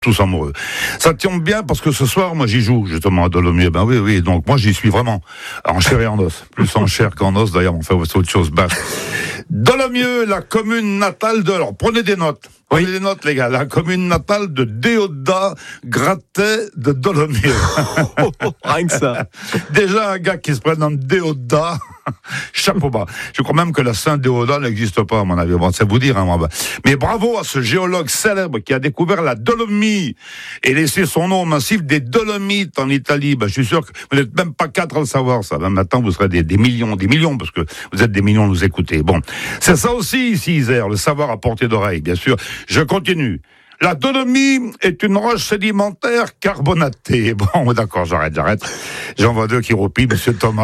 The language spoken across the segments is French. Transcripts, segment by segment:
tous amoureux. Ça tombe bien parce que ce soir, moi, j'y joue, justement, à Dolomieu. Ben oui, donc moi, j'y suis vraiment en chair et en os. Plus en chair qu'en os, d'ailleurs, on fait autre chose. Dolomieu, la commune natale de... Alors, prenez des notes. Prenez des notes, les gars. La commune natale de Déodat Gratet de Dolomieu. Rien que ça. Déjà, un gars qui se prénomme Déodat, chapeau bas. Je crois même que la Saint-Déodat n'existe pas, à mon avis. Bon, c'est vous dire, hein, moi. Mais bravo à ce géologue célèbre qui a découvert la Dolomie et laissé son nom au massif des Dolomites en Italie. Ben, je suis sûr que vous n'êtes même pas 4 à le savoir, ça. Ben, maintenant, vous serez des millions, parce que vous êtes des millions à nous écouter. Bon. C'est ça aussi, ici, Isère, le savoir à portée d'oreille, bien sûr. Je continue. La Dolomie est une roche sédimentaire carbonatée. Bon, d'accord, j'arrête. J'en vois deux qui roupillent, monsieur Thomas.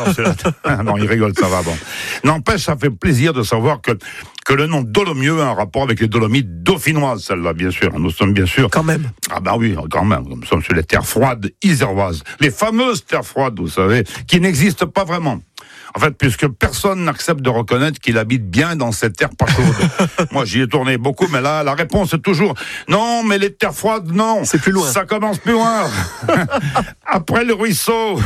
Non, il rigole, ça va, bon. N'empêche, ça fait plaisir de savoir que le nom Dolomieu a un rapport avec les Dolomites dauphinoises, celle-là, bien sûr. Nous sommes bien sûr... Quand même. Ah ben oui, quand même. Nous sommes sur les terres froides iséroises. Les fameuses terres froides, vous savez, qui n'existent pas vraiment. En fait, puisque personne n'accepte de reconnaître qu'il habite bien dans cette terre pas chaude. Moi, j'y ai tourné beaucoup, mais là, la réponse est toujours non, mais les terres froides, non. C'est plus loin. Ça commence plus loin. Après le ruisseau.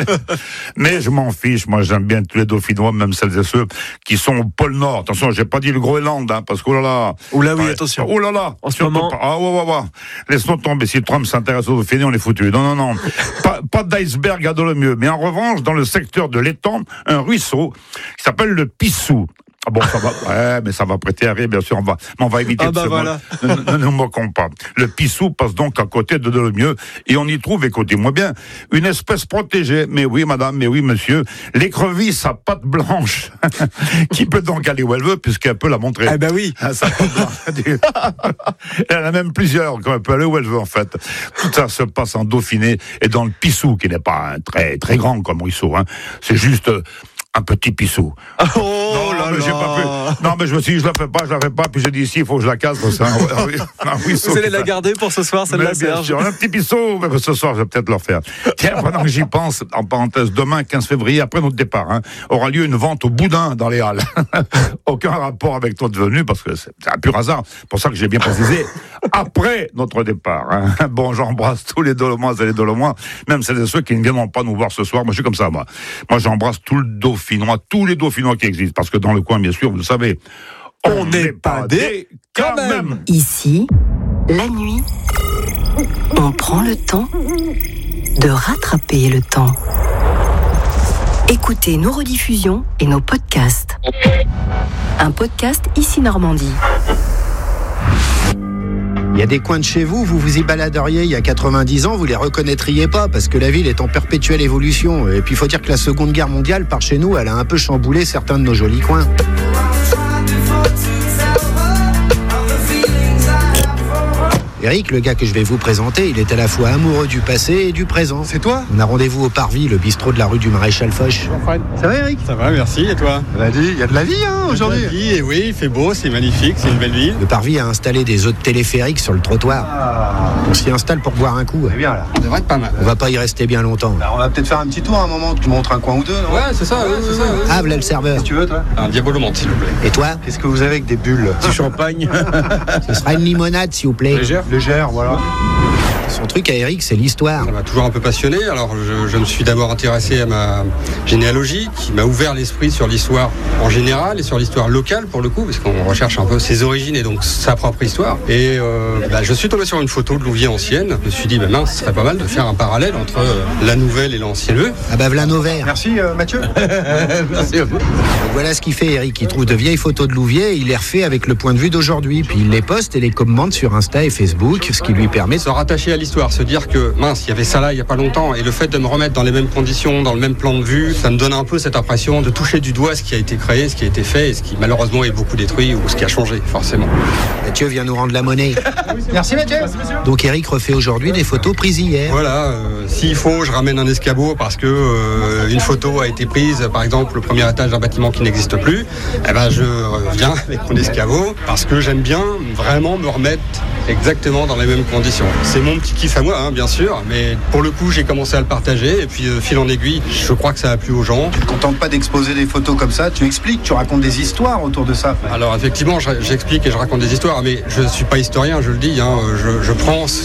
Mais je m'en fiche. Moi, j'aime bien tous les dauphinois, même celles et ceux qui sont au pôle Nord. Attention, j'ai pas dit le Groenland, hein, parce que oulala. Oula, oui, attention. Oh là là. En ce moment. Ah, ouais. Laisse-nous tomber. Si Trump s'intéresse aux dauphiniers, on est foutus. Non. Pas d'iceberg à Dolomieu. Mais en revanche, dans le secteur de l'étang, un ruisseau qui s'appelle le Pissou. Ah bon, ça va, ouais, mais ça va prêter à rire, bien sûr, on va éviter de se voilà. Ne nous moquons pas. Le Pissou passe donc à côté de Dolomieu, et on y trouve, écoutez-moi bien, une espèce protégée, mais oui madame, mais oui monsieur, l'écrevisse à pattes blanches, qui peut donc aller où elle veut, puisqu'elle peut la montrer. Eh ben oui. Sa patte blanche. Elle en a même plusieurs, quand elle peut aller où elle veut, en fait. Tout ça se passe en Dauphiné, et dans le Pissou, qui n'est pas très, très grand comme ruisseau, hein. C'est juste un petit Pissou. Oh là là. J'ai pas pu. Non, mais je me suis dit, je la fais pas, puis j'ai dit, ici, il faut que je la casse, ça. Vous allez la garder pour ce soir, celle-là, Serge? Un petit Pissou, mais ce soir, je vais peut-être le refaire. Tiens, pendant que j'y pense, en parenthèse, demain, 15 février, après notre départ, hein, aura lieu une vente au boudin dans les Halles. Aucun rapport avec notre venue, parce que c'est un pur hasard. Pour ça que j'ai bien précisé, après notre départ. Hein. Bon, j'embrasse tous les Dolomois et les Dolomois, même celles et ceux qui ne viendront pas nous voir ce soir. Moi, je suis comme ça, moi. Moi, j'embrasse tout le Dauphinois, tous les Dauphinois qui existent, parce que dans le coin, bien sûr, vous le savez, on n'est pas des quand même. Ici, la nuit, on prend le temps de rattraper le temps. Écoutez nos rediffusions et nos podcasts. Un podcast Ici Normandie. Il y a des coins de chez vous, vous vous y baladeriez il y a 90 ans, vous les reconnaîtriez pas parce que la ville est en perpétuelle évolution. Et puis il faut dire que la Seconde Guerre mondiale, par chez nous, elle a un peu chamboulé certains de nos jolis coins. Eric, le gars que je vais vous présenter, il est à la fois amoureux du passé et du présent. C'est toi ? On a rendez-vous au Parvis, le bistrot de la rue du Maréchal Foch. Ça va, Eric ? Ça va, merci. Et toi ? Il y a de la vie, hein, aujourd'hui. Il y a de la vie, et oui, il fait beau, c'est magnifique, c'est une belle ville. Le Parvis a installé des hôtes téléphériques sur le trottoir. On s'y installe pour boire un coup. C'est bien, là. Ça devrait être pas mal. On va pas y rester bien longtemps. Alors, on va peut-être faire un petit tour à un moment, tu montres un coin ou deux, non ? Ouais, c'est ça, c'est ça. Ah, voilà le serveur. Qu'est-ce que tu veux, toi ? Un Diabolo Monte, s'il vous plaît. Et toi ? Qu'est-ce que vous avez avec des bulles ? Du champagne. Ce sera une limonade, s'il vous plaît. Légère, voilà. Son truc à Eric, c'est l'histoire. Ça m'a toujours un peu passionné. Alors, je me suis d'abord intéressé à ma généalogie, qui m'a ouvert l'esprit sur l'histoire en général et sur l'histoire locale, pour le coup, parce qu'on recherche un peu ses origines et donc sa propre histoire. Et je suis tombé sur une photo de Louviers ancienne. Je me suis dit, mince, ce serait pas mal de faire un parallèle entre la nouvelle et l'ancienne. Ah bah, voilà nos verres. Merci, Mathieu. Merci à vous. Donc voilà ce qu'il fait, Eric. Il trouve de vieilles photos de Louviers et il les refait avec le point de vue d'aujourd'hui. Puis il les poste et les commente sur Insta et Facebook, ce qui lui permet de se rattacher à l'histoire, se dire que mince, il y avait ça là il y a pas longtemps, et le fait de me remettre dans les mêmes conditions, dans le même plan de vue, ça me donne un peu cette impression de toucher du doigt ce qui a été créé, ce qui a été fait, et ce qui malheureusement est beaucoup détruit ou ce qui a changé, forcément. Mathieu vient nous rendre la monnaie. Merci Mathieu. Donc Eric refait aujourd'hui des photos prises hier. Voilà, s'il faut, je ramène un escabeau parce que une photo a été prise, par exemple, au premier étage d'un bâtiment qui n'existe plus. Eh ben, je reviens avec mon escabeau parce que j'aime bien vraiment me remettre exactement dans les mêmes conditions. C'est mon petit kiff à moi, hein, bien sûr, mais pour le coup, j'ai commencé à le partager et puis fil en aiguille, je crois que ça a plu aux gens. Tu ne te contentes pas d'exposer des photos comme ça, tu expliques, tu racontes des histoires autour de ça. Alors effectivement, j'explique et je raconte des histoires, mais je ne suis pas historien, je le dis, hein, je prends